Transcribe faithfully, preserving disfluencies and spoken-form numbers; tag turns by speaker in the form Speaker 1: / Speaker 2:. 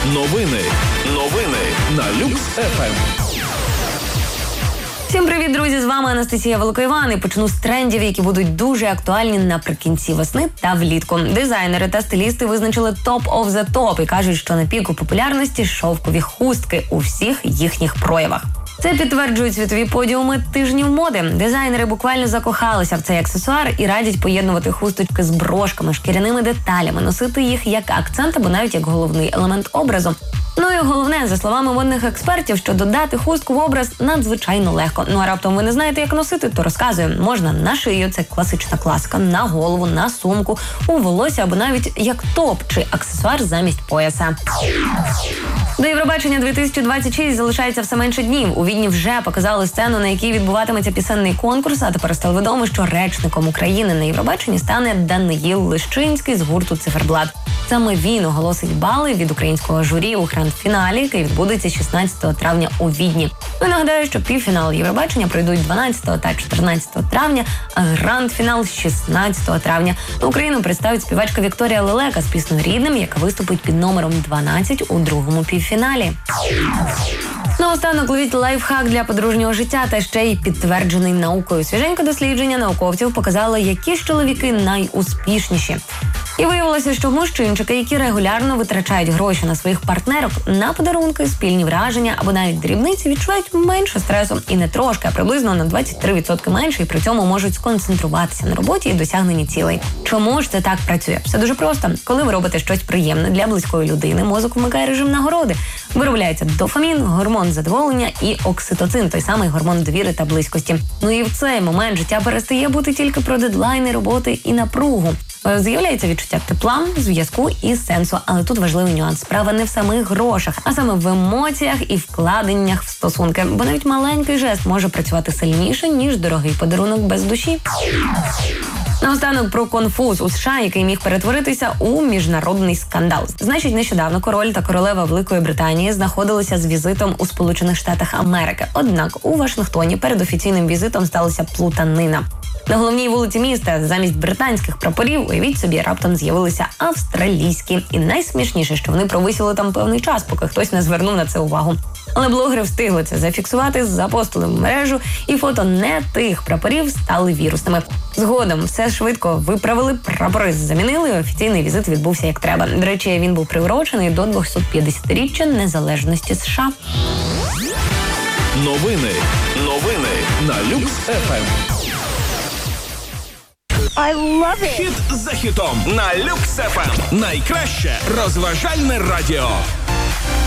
Speaker 1: Новини. Новини на Люкс еф ем.
Speaker 2: Всім привіт, друзі! З вами Анастасія Великоїван. І почну з трендів, які будуть дуже актуальні наприкінці весни та влітку. Дизайнери та стилісти визначили топ of the top і кажуть, що на піку популярності шовкові хустки у всіх їхніх проявах. Це підтверджують світові подіуми тижнів моди. Дизайнери буквально закохалися в цей аксесуар і радять поєднувати хусточки з брошками, шкіряними деталями, носити їх як акцент або навіть як головний елемент образу. Ну і головне, за словами модних експертів, що додати хустку в образ надзвичайно легко. Ну а раптом ви не знаєте, як носити, то розказую. Можна на шию, це класична класика, на голову, на сумку, у волосся або навіть як топ чи аксесуар замість пояса. До Євробачення дві тисячі двадцять шість залишається все менше днів. У Відні вже показали сцену, на якій відбуватиметься пісенний конкурс, а тепер стало відомо, що речником України на Євробаченні стане Даниїл Лищинський з гурту «Циферблат». Саме він оголосить бали від українського журі у гранд-фіналі, який відбудеться шістнадцятого травня у Відні. Ну, нагадаю, що півфінал Євробачення пройдуть дванадцятого та чотирнадцятого травня, а гранд-фінал шістнадцятого травня. Україну представить співачка Вікторія Лелека з піснею «Рідним», яка виступить під номером дванадцять у другому півфіналі. Наостанок ловіть лайфхак для подружнього життя та ще й підтверджений наукою. Свіженьке дослідження науковців показало, які ж чоловіки найуспішніші. І виявилося, що мужчинчики, які регулярно витрачають гроші на своїх партнерок на подарунки, спільні враження або навіть дрібниці, відчувають менше стресу. І не трошки, а приблизно на двадцять три відсотки менше, і при цьому можуть сконцентруватися на роботі і досягненні цілей. Чому ж це так працює? Все дуже просто. Коли ви робите щось приємне для близької людини, мозок вмикає режим нагороди. Виробляється дофамін, гормон задоволення і окситоцин, той самий гормон довіри та близькості. Ну і в цей момент життя перестає бути тільки про дедлайни, роботи і напругу. З'являється відчуття тепла, зв'язку і сенсу. Але тут важливий нюанс. Справа не в самих грошах, а саме в емоціях і вкладеннях в стосунки. Бо навіть маленький жест може працювати сильніше, ніж дорогий подарунок без душі. Наостанок про конфуз у США, який міг перетворитися у міжнародний скандал. Значить, нещодавно король та королева Великої Британії знаходилися з візитом у Сполучених Штатах Америки. Однак у Вашингтоні перед офіційним візитом сталася плутанина. На головній вулиці міста замість британських прапорів, уявіть собі, раптом з'явилися австралійські. І найсмішніше, що вони провисіли там певний час, поки хтось не звернув на це увагу. Але блогери встигли це зафіксувати, запостили в мережу, і фото не тих прапорів стали вірусними. Згодом все швидко виправили, прапори замінили, і офіційний візит відбувся як треба. До речі, він був приурочений до двохсотп'ятдесятиріччя незалежності США.
Speaker 1: Новини. Новини на Люкс еф ем.
Speaker 3: I love it.
Speaker 1: Хіт за хітом на Люкс еф ем. Найкраще розважальне радіо.